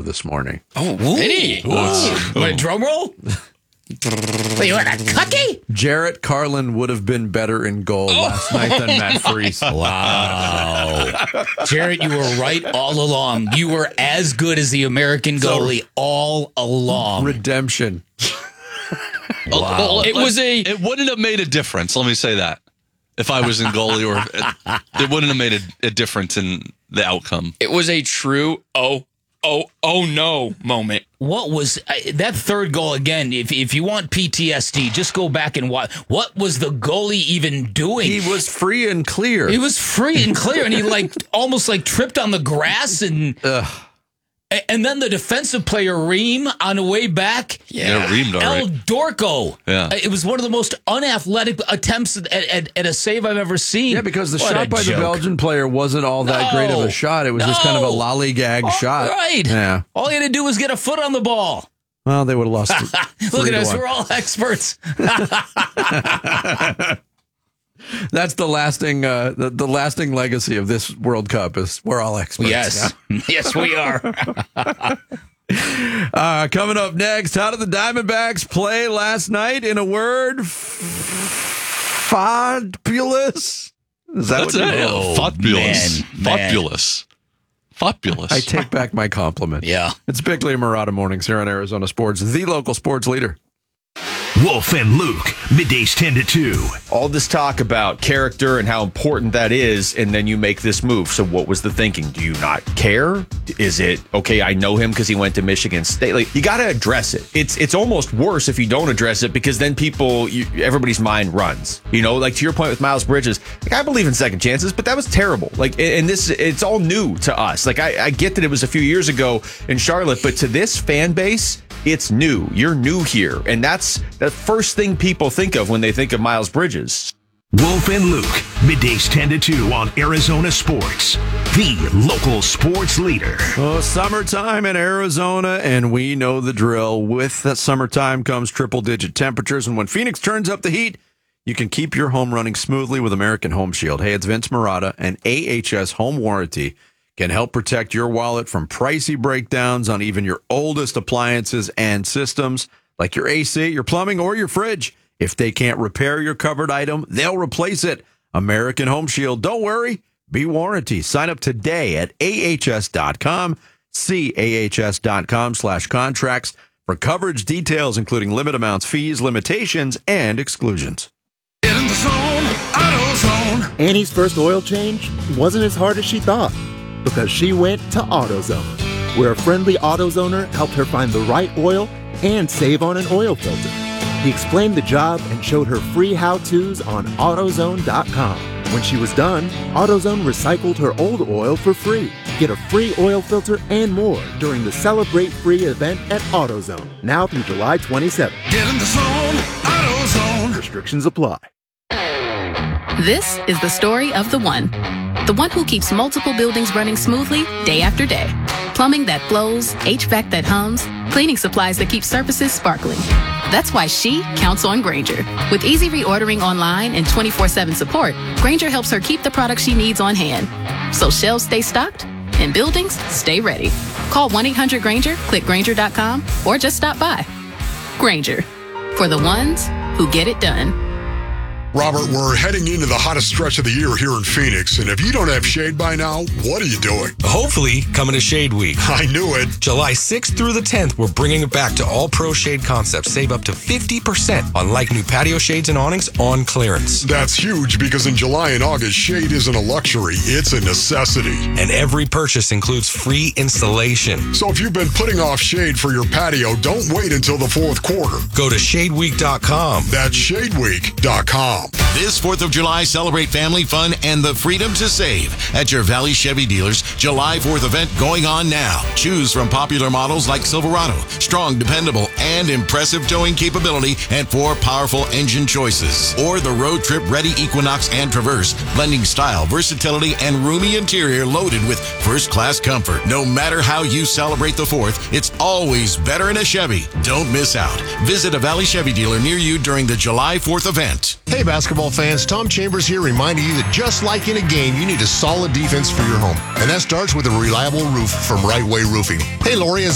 this morning. Oh, Vinny. Want a drum roll? Wait, you want a cookie? Jarrett Carlin would have been better in goal last night than Matt Freese. Wow. Jarrett, you were right all along. You were as good as the American goalie all along. Redemption. Wow. It wouldn't have made a difference. Let me say that. If I was in goalie, it wouldn't have made a difference in the outcome. It was a true oh no moment. What was that third goal again? If you want PTSD, just go back and watch. What was the goalie even doing? He was free and clear. He was free and clear, and he almost tripped on the grass and. And then the defensive player, Ream, on the way back. Yeah, Reamed all El right. Dorco. Yeah. It was one of the most unathletic attempts at a save I've ever seen. Yeah, because the shot by the Belgian player wasn't all that great of a shot. It was just kind of a lollygag shot. Right. Yeah. All he had to do was get a foot on the ball. Well, they would have lost. Look at us. 3-1. We're all experts. That's the lasting the lasting legacy of this World Cup is we're all experts. Yes. Yeah? Yes, we are. Coming up next, how did the Diamondbacks play last night? In a word, fabulous. Is that That's what it. you know? Fabulous. Man. Fabulous. Fabulous. I take back my compliment. Yeah. It's Bickley and Murata Mornings here on Arizona Sports, the local sports leader. Wolf and Luke, middays 10 to 2. All this talk about character and how important that is, and then you make this move. So what was the thinking? Do you not care? Is it, okay, I know him because he went to Michigan State? Like, you got to address it. It's almost worse if you don't address it, because then everybody's mind runs. You know, like to your point with Miles Bridges, I believe in second chances, but that was terrible. Like, and it's all new to us. Like, I get that it was a few years ago in Charlotte, but to this fan base, it's new. You're new here. And that's the first thing people think of when they think of Miles Bridges. Wolf and Luke, middays 10 to 2 on Arizona Sports, the local sports leader. Oh, summertime in Arizona, and we know the drill. With that summertime comes triple-digit temperatures, and when Phoenix turns up the heat, you can keep your home running smoothly with American Home Shield. Hey, it's Vince Murata, and AHS Home Warranty can help protect your wallet from pricey breakdowns on even your oldest appliances and systems, like your AC, your plumbing, or your fridge. If they can't repair your covered item, they'll replace it. American Home Shield. Don't worry. Be warranty. Sign up today at ahs.com. See ahs.com/contracts for coverage details, including limit amounts, fees, limitations, and exclusions. Get in the zone, AutoZone. Annie's first oil change wasn't as hard as she thought, because she went to AutoZone, where a friendly AutoZoner helped her find the right oil and save on an oil filter. He explained the job and showed her free how-tos on AutoZone.com. When she was done, AutoZone recycled her old oil for free. Get a free oil filter and more during the Celebrate Free event at AutoZone, now through July 27th. Get in the zone, AutoZone. Restrictions apply. This is the story of the one who keeps multiple buildings running smoothly day after day. Plumbing that flows, HVAC that hums, cleaning supplies that keep surfaces sparkling. That's why she counts on Grainger. With easy reordering online and 24/7 support, Grainger helps her keep the products she needs on hand, so shelves stay stocked and buildings stay ready. Call 1-800-GRAINGER, click Grainger.com, or just stop by. Grainger, for the ones who get it done. Robert, we're heading into the hottest stretch of the year here in Phoenix, and if you don't have shade by now, what are you doing? Hopefully, coming to Shade Week. I knew it. July 6th through the 10th, we're bringing it back to all pro shade concepts. Save up to 50% on like new patio shades and awnings on clearance. That's huge, because in July and August, shade isn't a luxury, it's a necessity. And every purchase includes free installation. So if you've been putting off shade for your patio, don't wait until the fourth quarter. Go to shadeweek.com. That's shadeweek.com. This 4th of July, celebrate family fun and the freedom to save at your Valley Chevy dealers. July 4th event going on now. Choose from popular models like Silverado, strong, dependable, and impressive towing capability, and 4 powerful engine choices. Or the road trip ready Equinox and Traverse, blending style, versatility, and roomy interior loaded with first-class comfort. No matter how you celebrate the 4th, it's always better in a Chevy. Don't miss out. Visit a Valley Chevy dealer near you during the July 4th event. Hey, basketball fans, Tom Chambers here reminding you that just like in a game, you need a solid defense for your home. And that starts with a reliable roof from Right Way Roofing. Hey, Lori,